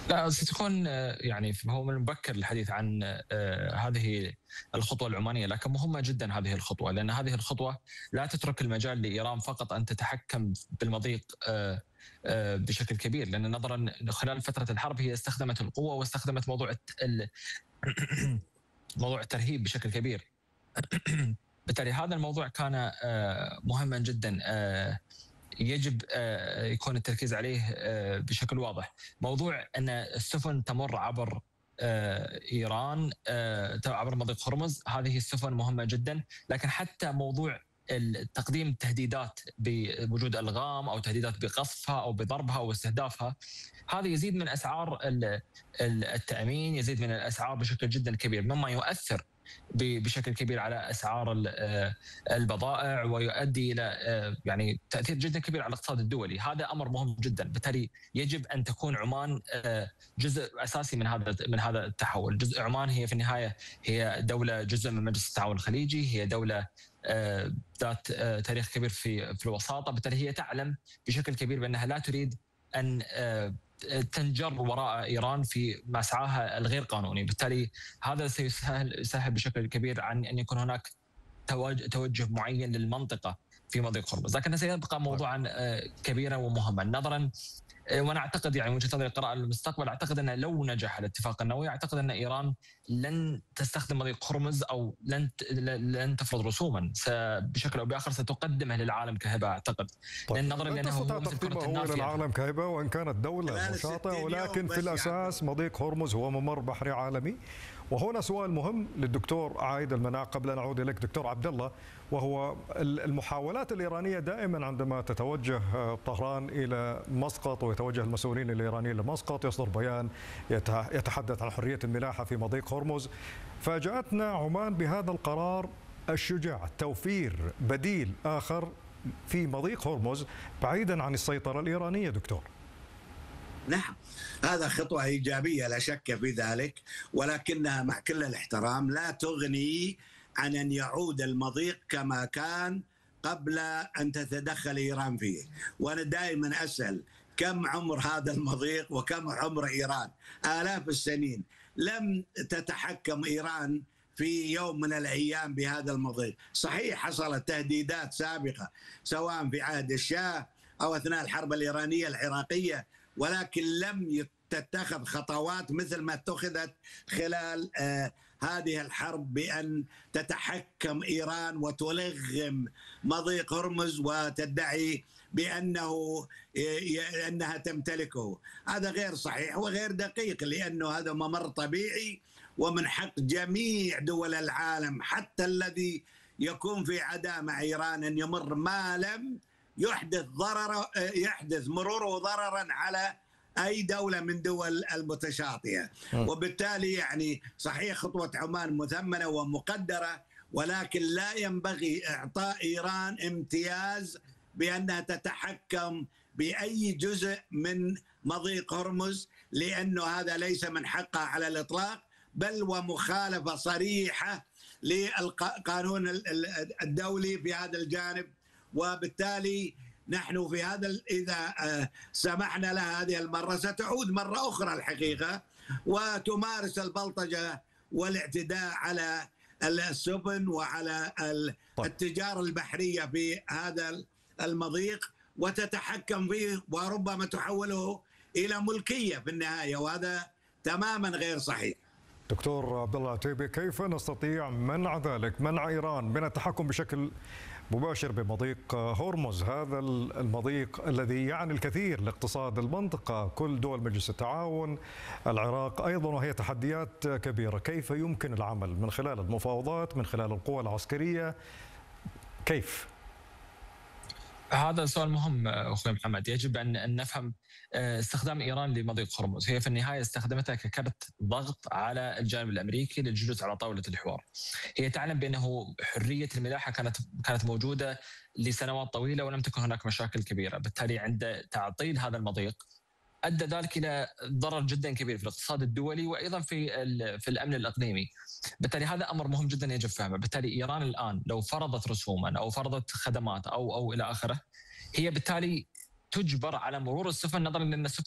لا، ستكون يعني هو من المبكر الحديث عن هذه الخطوة العمانية، لكن مهمة جدا هذه الخطوة، لأن هذه الخطوة لا تترك المجال لإيران فقط أن تتحكم بالمضيق بشكل كبير، لأن نظرا خلال فترة الحرب هي استخدمت القوة واستخدمت موضوع الترهيب بشكل كبير. بالتالي هذا الموضوع كان مهما جدا، يجب يكون التركيز عليه بشكل واضح. موضوع أن السفن تمر عبر إيران عبر مضيق هرمز، هذه السفن مهمة جدا، لكن حتى موضوع تقديم تهديدات بوجود ألغام أو تهديدات بقصفها أو بضربها أو استهدافها، هذا يزيد من أسعار التأمين، يزيد من الأسعار بشكل جدا كبير، مما يؤثر بشكل كبير على اسعار البضائع، ويؤدي الى يعني تاثير جدا كبير على الاقتصاد الدولي. هذا امر مهم جدا، بالتالي يجب ان تكون عمان جزء اساسي من هذا التحول. عمان هي في النهايه هي دوله جزء من مجلس التعاون الخليجي، هي دوله ذات تاريخ كبير في الوساطه، بالتالي هي تعلم بشكل كبير بانها لا تريد ان تنجر وراء إيران في مسعاها الغير قانوني. بالتالي هذا سيسهل بشكل كبير عن أن يكون هناك توجه معين للمنطقة في مضيق هرمز، لكنه سيبقى موضوعا كبيرا ومهما نظرا. وانا اعتقد يعني من وجهه نظري قراءه المستقبل، اعتقد ان لو نجح الاتفاق النووي، اعتقد ان ايران لن تستخدم مضيق هرمز او لن تفرض رسوما، بشكل او باخر ستقدمه للعالم كهبه اعتقد. لان نظرا لانه هو تقديمه للعالم كهبه، وان كانت دوله نشاطه، ولكن في الاساس مضيق هرمز هو ممر بحري عالمي. وهنا سؤال مهم للدكتور عايد المناع قبل ان اعود اليك دكتور عبد الله، وهو المحاولات الايرانيه دائما عندما تتوجه طهران الى مسقط ويتوجه المسؤولين الايرانيين لمسقط يصدر بيان يتحدث عن حريه الملاحه في مضيق هرمز. فاجاتنا عمان بهذا القرار الشجاع، توفير بديل اخر في مضيق هرمز بعيدا عن السيطره الايرانيه. دكتور، نعم، هذا خطوة إيجابية لا شك في ذلك، ولكنها مع كل الاحترام لا تغني عن أن يعود المضيق كما كان قبل أن تتدخل إيران فيه. وأنا دائما أسأل كم عمر هذا المضيق وكم عمر إيران؟ آلاف السنين لم تتحكم إيران في يوم من الأيام بهذا المضيق. صحيح حصلت تهديدات سابقة سواء في عهد الشاه أو أثناء الحرب الإيرانية العراقية، ولكن لم تتخذ خطوات مثل ما اتخذت خلال هذه الحرب، بأن تتحكم إيران وتلغم مضيق هرمز وتدعي أنها تمتلكه. هذا غير صحيح وغير دقيق، لأنه هذا ممر طبيعي ومن حق جميع دول العالم حتى الذي يكون في عداء مع إيران أن يمر ما لم يحدث مروره ضررا على أي دولة من دول المتشاطئة. وبالتالي يعني صحيح خطوة عمان مثمنة ومقدرة، ولكن لا ينبغي إعطاء إيران امتياز بأنها تتحكم بأي جزء من مضيق هرمز، لأنه هذا ليس من حقها على الإطلاق، بل ومخالفة صريحة للقانون الدولي في هذا الجانب. وبالتالي نحن في هذا إذا سمحنا لها هذه المرة ستعود مرة أخرى الحقيقة، وتمارس البلطجة والاعتداء على السفن وعلى التجارة البحرية في هذا المضيق، وتتحكم فيه وربما تحوله إلى ملكية في النهاية، وهذا تماما غير صحيح. دكتور عبد الله العتيبي، كيف نستطيع منع ذلك، منع إيران من التحكم بشكل مباشر بمضيق هرمز، هذا المضيق الذي يعني الكثير لاقتصاد المنطقة، كل دول مجلس التعاون، العراق أيضا، وهي تحديات كبيرة. كيف يمكن العمل من خلال المفاوضات، من خلال القوى العسكرية؟ كيف؟ هذا سؤال مهم أخوي محمد. يجب أن نفهم استخدام إيران لمضيق هرمز، هي في النهاية استخدمتها ككرت ضغط على الجانب الأمريكي للجلوس على طاولة الحوار. هي تعلم بأنه حرية الملاحة كانت موجودة لسنوات طويلة ولم تكن هناك مشاكل كبيرة، بالتالي عند تعطيل هذا المضيق أدى ذلك إلى ضرر جدا كبير في الاقتصاد الدولي وأيضا في الأمن الإقليمي. بالتالي هذا أمر مهم جدا يجب فهمه. بالتالي إيران الآن لو فرضت رسوما أو فرضت خدمات أو إلى آخره، هي بالتالي تجبر على مرور السفن، نظرا لأن السفن